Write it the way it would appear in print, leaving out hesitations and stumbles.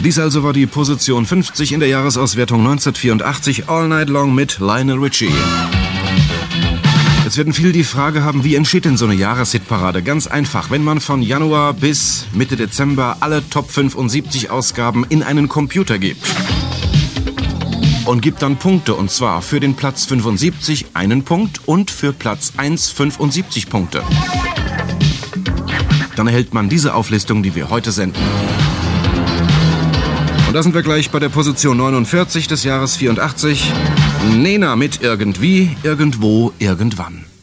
Dies also war die Position 50 in der Jahresauswertung 1984, All Night Long mit Lionel Richie. Jetzt werden viele die Frage haben, wie entsteht denn so eine Jahreshitparade? Ganz einfach, wenn man von Januar bis Mitte Dezember alle Top 75 Ausgaben in einen Computer gibt. Und gibt dann Punkte, und zwar für den Platz 75 einen Punkt und für Platz 1 75 Punkte. Dann erhält man diese Auflistung, die wir heute senden. Und da sind wir gleich bei der Position 49 des Jahres 84. Nena mit Irgendwie, Irgendwo, Irgendwann.